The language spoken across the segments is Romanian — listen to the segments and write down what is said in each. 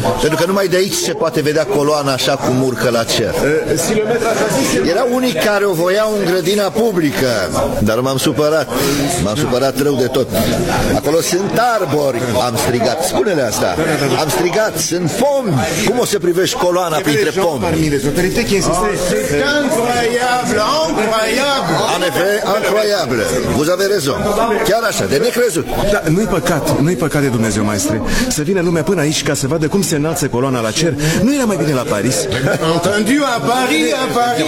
Pentru că numai de aici se poate vedea coloana așa cum urcă la cer. Erau unii care o voiau în grădina publică, dar m-am supărat. M-am supărat rău de tot. Acolo sunt arbori, am strigat. Spune-le asta. Am strigat, sunt pomi. Cum o să privești coloana printre pomi? En effet, incroyable. Vous avez raison. Chiar așa, de necrezut. Da, nu-i păcat de Dumnezeu, maestre, să vină lumea până aici ca să vadă cum se înalță coloana la cer. Nu era mai bine la Paris? Entendu, à Paris.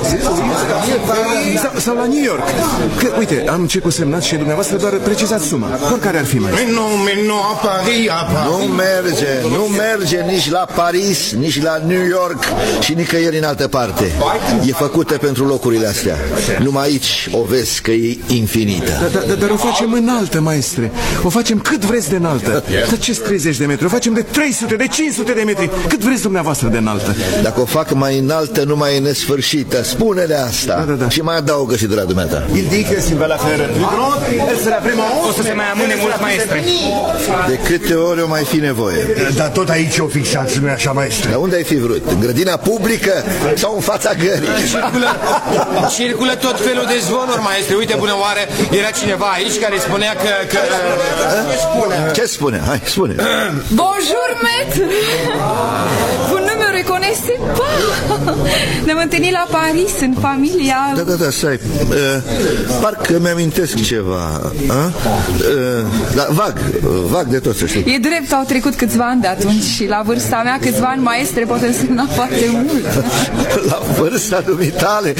Sau la New York. Că, uite, am ce cusemnat și dumneavoastră doar precizați suma. Oricare ar fi, maestre. Mais non, à Paris. Nu merge nici la Paris, nici la New York și nicăieri în altă parte. E făcută pentru locurile astea. Numai aici o vezi că e infinită. Dar o facem înaltă, maestre. O facem cât vreți de înaltă. Dar ce 30 de metri? O facem de 300, de 500 de metri. Cât vreți dumneavoastră de înaltă. Dacă o fac mai înaltă, nu mai e nesfârșită. Spune-le asta. Da. Și mai adaugă și de la dumneata. Il dit que s'il va la faire plus grande, elle sera vraiment... O să se mai amâne mult, maestre. De câte ori o mai fi nevoie? Dar tot aici o fixați, nu-i așa, maestre? Dar unde ai fi vrut? În grădina publică sau în fața gării? Circulă tot felul de zvonuri, maestre. Uite, bună oară, era cineva aici care spunea că... Ce spune? Hai, spune. Bonjour, maître. Vous ne me reconnaissez pas? Ne-am întâlnit la Paris, în familia... Da, stai. Parcă mi-amintesc ceva. Da, vag de tot, să știu. E drept, au trecut câțiva ani de atunci și la vârsta mea câțiva ani, maestre, pot însemna foarte mult. La vârsta dumitale?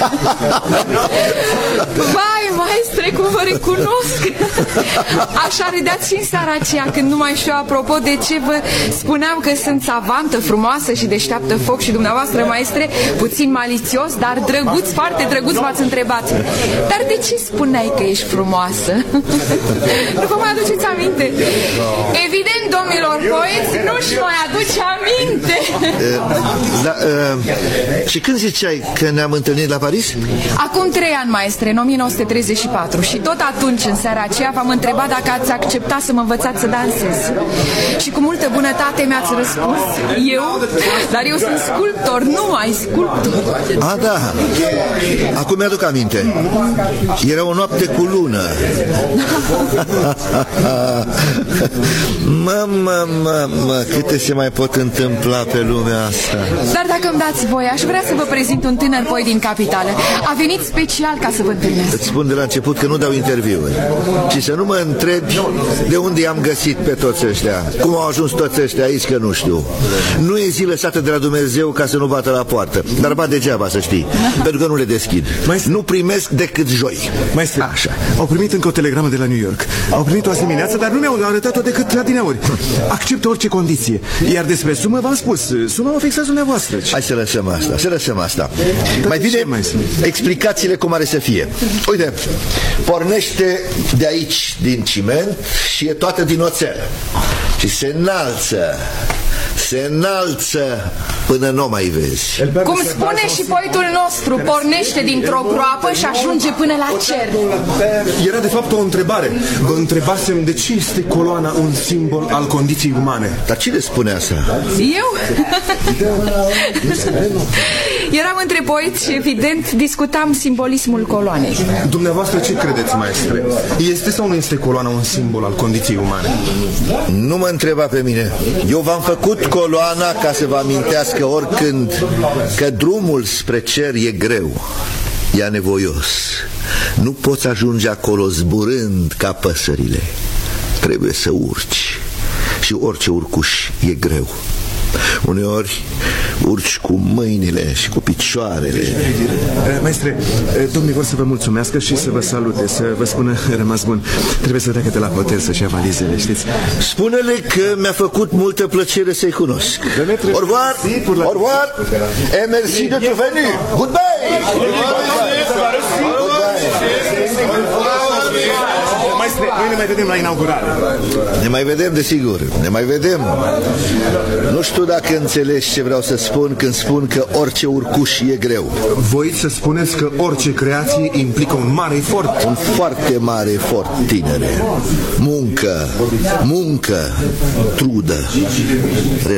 Vai, maestre, cum vă recunosc. Așa râdeați și în seara aceea când nu mai știu apropo de ce vă spuneam că sunt savantă, frumoasă și deșteaptă foc și dumneavoastră, maestre, puțin malițios, dar drăguț, foarte drăguț m-ați întrebat. Dar de ce spuneai că ești frumoasă? Nu vă mai aduceți aminte? Evident, domnilor poeți, nu-și mai aduce aminte. Și când ziceai că ne-am întâlnit la Paris? Acum 3 ani, maestre, în 1934. Și tot atunci, în seara aceea, v-am întrebat dacă ați accepta să mă învățați să dansez. Și cu multă bunătate mi-ați răspuns: eu? Dar eu sunt sculptor, numai sculptor. Da. Acum mi-aduc aminte. Era o noapte cu lună. Mă, câte se mai pot întâmpla pe lumea asta. Dar dacă îmi dați voie, aș vrea să vă prezint un tânăr poet din capitală. A venit special ca să vă întâlnesc. Îți spun de la început că nu dau interviuri. Și să nu mă întrebi de unde i-am găsit pe toți ăștia. Cum au ajuns toți ăștia aici, că nu știu. Nu e zi lăsată de la Dumnezeu ca să nu bată la poartă. Dar bat degeaba, să știi. Pentru că nu le deschid. Nu primesc decât joi. Maestre, așa. Au primit încă o telegramă de la New York. Au primit-o azi dimineață, dar nu mi-au arătat-o decât la dineauri. Acceptă orice condiție. Iar despre sumă v-am spus. Suma o fixați dumneavoastră. Hai să lăsăm asta. Mai bine, explicați-le cum are să fie. Uite, pornește de aici din ciment și e toată din oțel. Și se înalță până nu mai vezi. Cum spune și poetul nostru, pornește dintr-o groapă și ajunge până la cer. Era de fapt o întrebare. Vă întrebasem de ce este coloana un simbol al condiției umane. Dar cine spune asta? Eu? Eram între poeți și evident discutam simbolismul coloanei. Dumneavoastră ce credeți, maestre? Este sau nu este coloana un simbol al condiției umane? Nu mă întreba pe mine. Eu v-am făcut coloana ca să vă amintească oricând că drumul spre cer e greu, e anevoios. Nu poți ajunge acolo zburând ca păsările. Trebuie să urci. Și orice urcuș e greu. Uneori urci cu mâinile și cu picioarele. Maestre, domnii vor să vă mulțumească și să vă salute, să vă spună rămas bun. Trebuie să treacă de la hotel să-și ia valizele, știți? Spune-le că mi-a făcut multă plăcere să-i cunosc. Au revoir, au revoir, et merci de te venir. Goodbye! Maestre, noi ne mai vedem la inaugurare. Ne mai vedem, desigur, ne mai vedem. Nu știu dacă înțelegi ce vreau să spun când spun că orice urcuș e greu. Voiți să spuneți că orice creație implică un mare efort? Un foarte mare efort, tinere. Muncă, trudă.